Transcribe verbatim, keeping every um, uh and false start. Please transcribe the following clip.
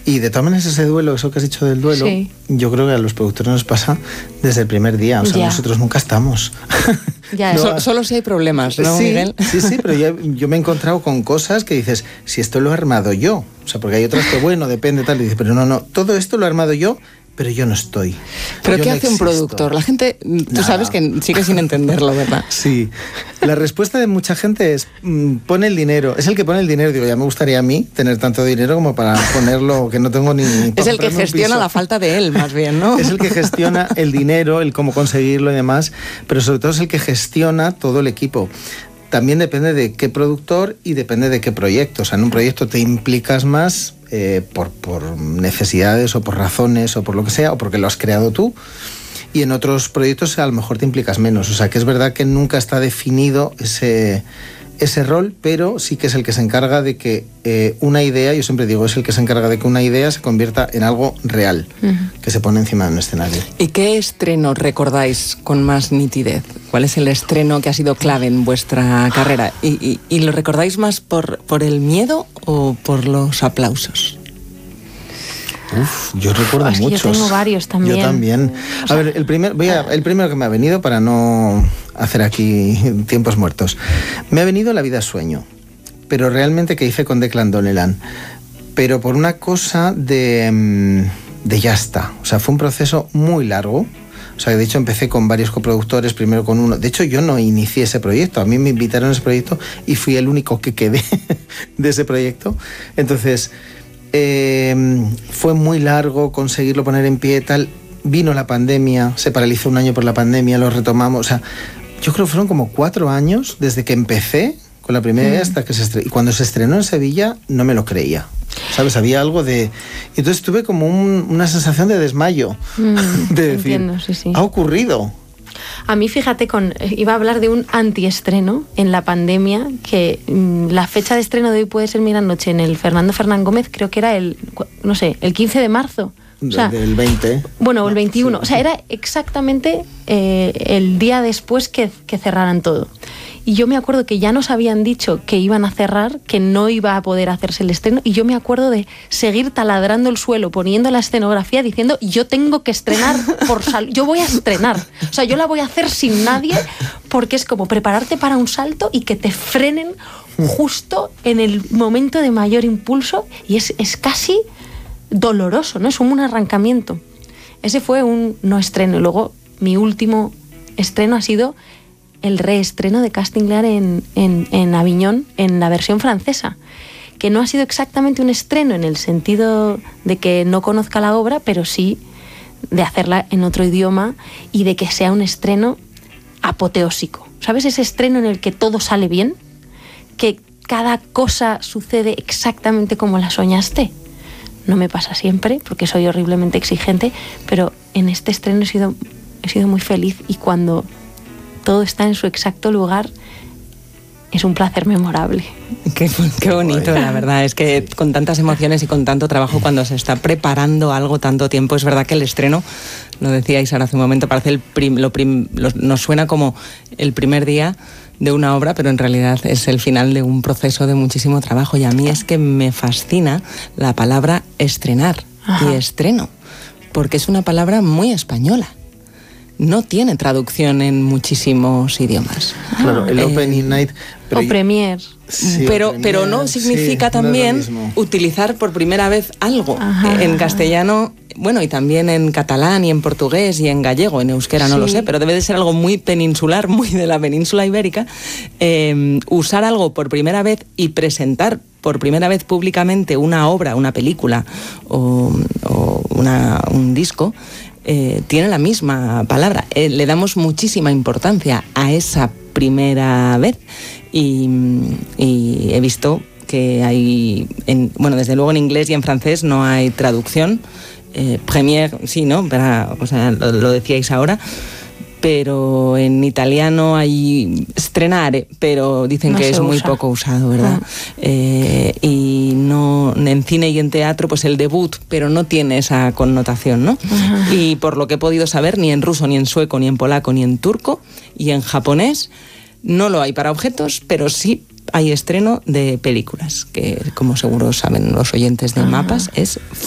Y de todas maneras ese duelo, eso que has dicho del duelo, sí. Yo creo que a los productores nos pasa desde el primer día. O sea, ya. Nosotros nunca estamos. Ya, no, so, solo si hay problemas, ¿no, sí, Miguel? Sí, sí, pero yo, yo me he encontrado con cosas que dices, si esto lo he armado yo. O sea, porque hay otras que, bueno, depende tal. Y dices, pero no, no, todo esto lo he armado yo, pero yo no estoy. ¿Pero yo qué no hace existo. Un productor? La gente, tú Nada. sabes que sigue sin entenderlo, ¿verdad? Sí. La respuesta de mucha gente es, mmm, pone el dinero. Es el que pone el dinero. Digo, ya me gustaría a mí tener tanto dinero como para ponerlo, que no tengo ni... Es el que gestiona la falta de él, más bien, ¿no? Es el que gestiona el dinero, el cómo conseguirlo y demás, pero sobre todo es el que gestiona todo el equipo. También depende de qué productor y depende de qué proyecto. O sea, en un proyecto te implicas más eh, por, por necesidades o por razones o por lo que sea, o porque lo has creado tú. Y en otros proyectos a lo mejor te implicas menos. O sea, que es verdad que nunca está definido ese, ese rol, pero sí que es el que se encarga de que eh, una idea, yo siempre digo, es el que se encarga de que una idea se convierta en algo real, uh-huh. que se pone encima de un escenario. ¿Y qué estreno recordáis con más nitidez? ¿Cuál es el estreno que ha sido clave en vuestra carrera? ¿Y, y, y lo recordáis más por, por el miedo o por los aplausos? Uf, yo recuerdo es que muchos. Yo tengo varios también. Yo también. A ver, el, primer, voy a, el primero que me ha venido, para no hacer aquí tiempos muertos, me ha venido La vida sueño, pero realmente que hice con Declan Donnellan, pero por una cosa de, de ya está. O sea, fue un proceso muy largo. O sea, de hecho empecé con varios coproductores, primero con uno. De hecho, yo no inicié ese proyecto. A mí me invitaron a ese proyecto y fui el único que quedé de ese proyecto. Entonces... Eh, fue muy largo conseguirlo poner en pie, tal. Vino la pandemia, se paralizó un año por la pandemia, lo retomamos. O sea, yo creo que fueron como cuatro años desde que empecé con la primera mm. hasta que se estrenó. Y cuando se estrenó en Sevilla, no me lo creía. ¿Sabes? Había algo de... Entonces tuve como un, una sensación de desmayo. Mm, de decir, entiendo, sí, sí. Ha ocurrido. A mí, fíjate, con, iba a hablar de un antiestreno en la pandemia, que mmm, la fecha de estreno de Hoy puede ser Mira Noche en el Fernando Fernán Gómez, creo que era el, no sé, el quince de marzo. O sea, del veinte. Bueno, el veintiuno. Sí. O sea, era exactamente eh, el día después que, que cerraran todo. Y yo me acuerdo que ya nos habían dicho que iban a cerrar, que no iba a poder hacerse el estreno, y yo me acuerdo de seguir taladrando el suelo, poniendo la escenografía, diciendo, yo tengo que estrenar por sal- yo voy a estrenar. O sea, yo la voy a hacer sin nadie, porque es como prepararte para un salto y que te frenen justo en el momento de mayor impulso, y es, es casi doloroso, ¿no? Es como un arrancamiento. Ese fue un no estreno. Y luego, mi último estreno ha sido el reestreno de Casting Lear en, en, en Aviñón, en la versión francesa, que no ha sido exactamente un estreno en el sentido de que no conozca la obra, pero sí de hacerla en otro idioma y de que sea un estreno apoteósico. ¿Sabes? Ese estreno en el que todo sale bien, que cada cosa sucede exactamente como la soñaste. No me pasa siempre, porque soy horriblemente exigente, pero en este estreno he sido, he sido muy feliz, y cuando todo está en su exacto lugar, es un placer memorable. Qué, qué bonito, la verdad. Es que con tantas emociones y con tanto trabajo, cuando se está preparando algo tanto tiempo, es verdad que el estreno, lo decíais ahora hace un momento, parece el prim, lo prim, lo, nos suena como el primer día de una obra, pero en realidad es el final de un proceso de muchísimo trabajo. Y a mí es que me fascina la palabra estrenar. Ajá. Y estreno, porque es una palabra muy española. No tiene traducción en muchísimos idiomas. Claro, el eh, Opening Night... Pero o Premier. Sí, pero, premier, pero no significa sí, también no utilizar por primera vez algo. Ajá. En castellano, bueno, y también en catalán y en portugués y en gallego, en euskera sí. no lo sé, pero debe de ser algo muy peninsular, muy de la península ibérica. Eh, usar algo por primera vez y presentar por primera vez públicamente una obra, una película o, o una, un disco, eh, tiene la misma palabra. Eh, le damos muchísima importancia a esa primera vez. Y, y he visto que hay, en, bueno, desde luego en inglés y en francés no hay traducción. Eh, premier, sí, ¿no? Para, o sea, lo, lo decíais ahora. Pero en italiano hay strenare, pero dicen no que es usa. Muy poco usado, ¿verdad? Ah. Eh, y no, en cine y en teatro, pues el debut, pero no tiene esa connotación, ¿no? Ajá. Y por lo que he podido saber, ni en ruso, ni en sueco, ni en polaco, ni en turco, y en japonés no lo hay para objetos, pero sí hay estreno de películas, que como seguro saben los oyentes de Mapas, es